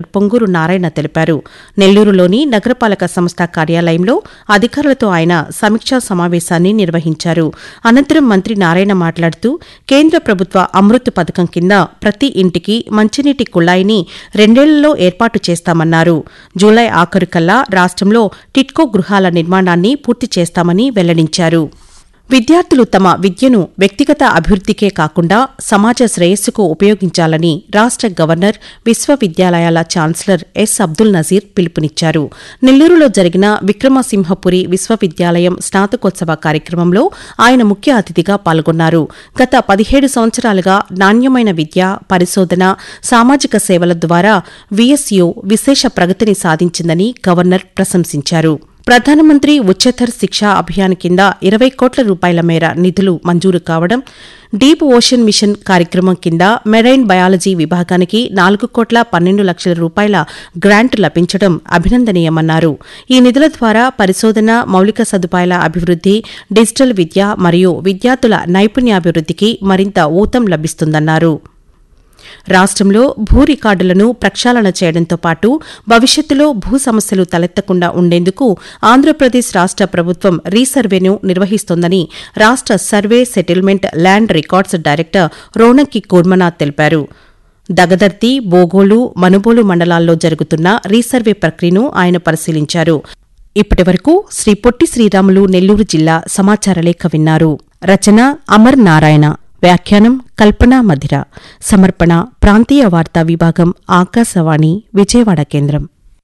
పొంగూరు నారాయణ తెలిపారు. నెల్లూరులోని నగరపాలక సంస్థ కార్యాలయంలో అధికారులతో ఆయన సమీక్షా సమావేశాన్ని నిర్వహించారు. అనంతరం మంత్రి నారాయణ మాట్లాడుతూ కేంద్ర ప్రభుత్వ అమృత్ పథకం కింద ప్రతి ఇంటికి మంచినీటి కుళాయిని 2 ఏళ్లలో ఏర్పాటు చేస్తామన్నారు. జూలై ఆఖరుకల్లా రాష్ట్రంలో టిట్కో గృహాల నిర్మాణాన్ని పూర్తి చేస్తామని వెల్లడించారు. విద్యార్థులు తమ విద్యను వ్యక్తిగత అభివృద్ధికే కాకుండా సమాజ శ్రేయస్సుకు ఉపయోగించాలని రాష్ట్ర గవర్నర్, విశ్వవిద్యాలయాల ఛాన్సలర్ ఎస్ అబ్దుల్ నజీర్ పిలుపునిచ్చారు. నెల్లూరులో జరిగిన విక్రమసింహపురి విశ్వవిద్యాలయం స్నాతకోత్సవ కార్యక్రమంలో ఆయన ముఖ్య అతిథిగా పాల్గొన్నారు. గత 17 సంవత్సరాలుగా నాణ్యమైన విద్య, పరిశోధన, సామాజిక సేవల ద్వారా విఎస్యు విశేష ప్రగతిని సాధించిందని గవర్నర్ ప్రశంసించారు. ప్రధానమంత్రి ఉच्चतर శిక్షా అభియాన్ కింద 20 కోట్ల రూపాయల మేర నిధులు మంజూరు కావడం, డీప్ ఓషన్ మిషన్ కార్యక్రమం కింద మెరైన్ బయాలజీ విభాగానికి 4 కోట్ల 12 లక్షల రూపాయల గ్రాంట్ లభించడం అభినందనీయమన్నారు. ఈ నిధుల ద్వారా పరిశోధన, మౌలిక సదుపాయాల అభివృద్ధి, డిజిటల్ విద్య మరియు విద్యార్థుల నైపుణ్యాభివృద్ధికి మరింత ఊతం లభిస్తుందన్నారు. రాష్ట్రంలో భూ రికార్డులను ప్రక్షాళన చేయడంతో పాటు భవిష్యత్తులో భూ సమస్యలు తలెత్తకుండా ఉండేందుకు ఆంధ్రప్రదేశ్ రాష్ట్ర ప్రభుత్వం రీసర్వేను నిర్వహిస్తోందని రాష్ట్ర survey, settlement, land records director రోనక్కి Kurmanath తెలిపారు. దగదర్తి, బోగోలు, మనుబోలు మండలాల్లో జరుగుతున్న రీసర్వే ప్రక్రియను ఆయన పరిశీలించారు. ఇప్పటివరకు శ్రీ పొట్టి శ్రీరాములు నెల్లూరు జిల్లా సమాచార లేఖ విన్నారు. రచన అమర్ నారాయణ, వ్యాఖ్యానం కల్పనా మధిర, సమర్పణ ప్రాంతీయ వార్తా విభాగం, ఆకాశవాణి విజయవాడ కేంద్రం.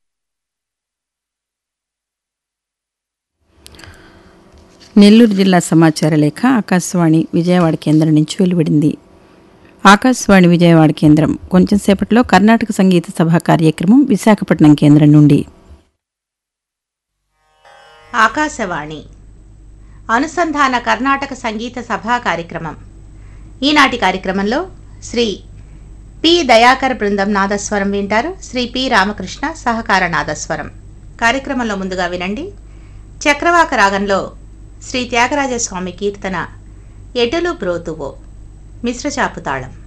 నెల్లూరు జిల్లా సమాచార లేఖ ఆకాశవాణి విజయవాడ కేంద్రం నుంచి వెలువడింది. ఆకాశవాణి విజయవాడ కేంద్రం కొంచెం సేపట్లో కర్ణాటక సంగీత సభ కార్యక్రమం విశాఖపట్నం కేంద్రం నుండి. ఆకాశవాణి అనుసంధాన కర్ణాటక సంగీత సభా కార్యక్రమం. ఈనాటి కార్యక్రమంలో శ్రీ పి దయాకర్ బృందం నాదస్వరం వింటారు. శ్రీ పి రామకృష్ణ సహకార నాదస్వరం. కార్యక్రమంలో ముందుగా వినండి చక్రవాక రాగంలో శ్రీ త్యాగరాజస్వామి కీర్తన ఎటులు బ్రోతువో, మిశ్ర చాపుతాళం.